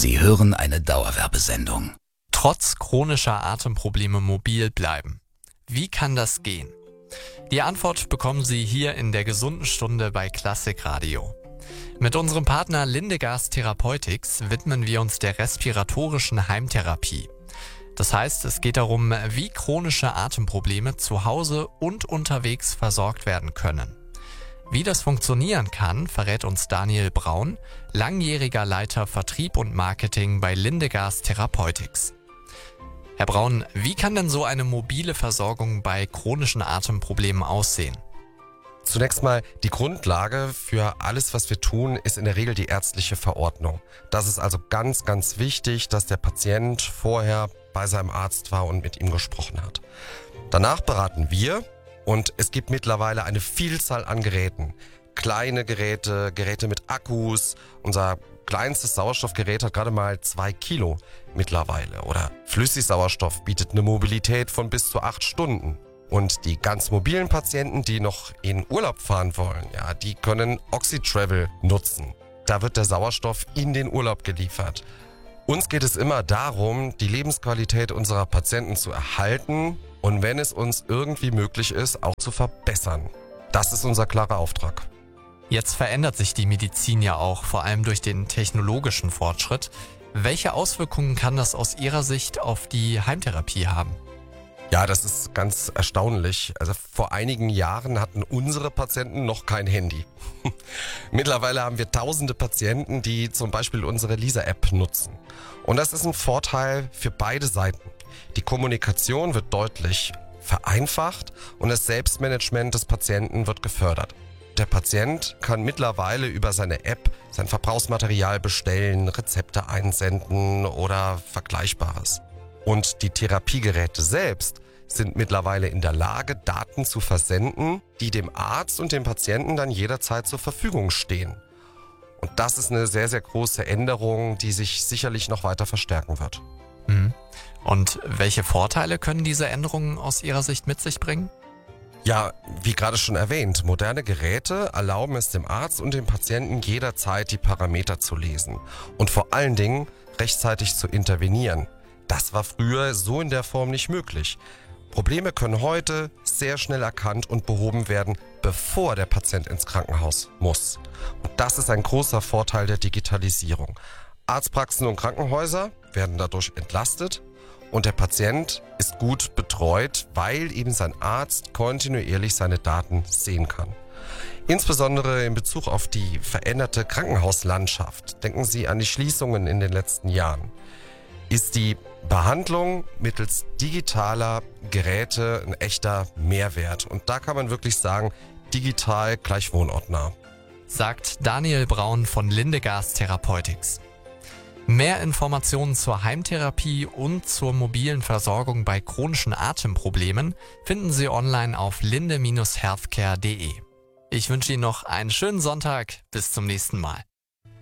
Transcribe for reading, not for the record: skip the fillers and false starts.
Sie hören eine Dauerwerbesendung. Trotz chronischer Atemprobleme mobil bleiben. Wie kann das gehen? Die Antwort bekommen Sie hier in der gesunden Stunde bei Klassikradio. Mit unserem Partner Lindegast Therapeutics widmen wir uns der respiratorischen Heimtherapie. Das heißt, es geht darum, wie chronische Atemprobleme zu Hause und unterwegs versorgt werden können. Wie das funktionieren kann, verrät uns Daniel Braun, langjähriger Leiter Vertrieb und Marketing bei Lindegast Therapeutics. Herr Braun, wie kann denn so eine mobile Versorgung bei chronischen Atemproblemen aussehen? Zunächst mal, die Grundlage für alles, was wir tun, ist in der Regel die ärztliche Verordnung. Das ist also ganz, ganz wichtig, dass der Patient vorher bei seinem Arzt war und mit ihm gesprochen hat. Danach beraten wir und es gibt mittlerweile eine Vielzahl an Geräten. Kleine Geräte, Geräte mit Akkus. Unser kleinstes Sauerstoffgerät hat gerade mal 2 Kilo mittlerweile. Oder Flüssigsauerstoff bietet eine Mobilität von bis zu 8 Stunden. Und die ganz mobilen Patienten, die noch in Urlaub fahren wollen, ja, die können Oxytravel nutzen. Da wird der Sauerstoff in den Urlaub geliefert. Uns geht es immer darum, die Lebensqualität unserer Patienten zu erhalten und wenn es uns irgendwie möglich ist, auch zu verbessern. Das ist unser klarer Auftrag. Jetzt verändert sich die Medizin ja auch, vor allem durch den technologischen Fortschritt. Welche Auswirkungen kann das aus Ihrer Sicht auf die Heimtherapie haben? Ja, das ist ganz erstaunlich. Also vor einigen Jahren hatten unsere Patienten noch kein Handy. Mittlerweile haben wir tausende Patienten, die zum Beispiel unsere Lisa-App nutzen. Und das ist ein Vorteil für beide Seiten. Die Kommunikation wird deutlich vereinfacht und das Selbstmanagement des Patienten wird gefördert. Der Patient kann mittlerweile über seine App sein Verbrauchsmaterial bestellen, Rezepte einsenden oder Vergleichbares. Und die Therapiegeräte selbst sind mittlerweile in der Lage, Daten zu versenden, die dem Arzt und dem Patienten dann jederzeit zur Verfügung stehen. Und das ist eine sehr, sehr große Änderung, die sich sicherlich noch weiter verstärken wird. Und welche Vorteile können diese Änderungen aus Ihrer Sicht mit sich bringen? Ja, wie gerade schon erwähnt, moderne Geräte erlauben es dem Arzt und dem Patienten jederzeit die Parameter zu lesen und vor allen Dingen rechtzeitig zu intervenieren. Das war früher so in der Form nicht möglich. Probleme können heute sehr schnell erkannt und behoben werden, bevor der Patient ins Krankenhaus muss. Und das ist ein großer Vorteil der Digitalisierung. Arztpraxen und Krankenhäuser werden dadurch entlastet und der Patient ist gut betreut, weil eben sein Arzt kontinuierlich seine Daten sehen kann. Insbesondere in Bezug auf die veränderte Krankenhauslandschaft, denken Sie an die Schließungen in den letzten Jahren, ist die Behandlung mittels digitaler Geräte ein echter Mehrwert. Und da kann man wirklich sagen, digital gleich wohnortnah. Sagt Daniel Braun von Lindegast Therapeutics. Mehr Informationen zur Heimtherapie und zur mobilen Versorgung bei chronischen Atemproblemen finden Sie online auf linde-healthcare.de. Ich wünsche Ihnen noch einen schönen Sonntag. Bis zum nächsten Mal.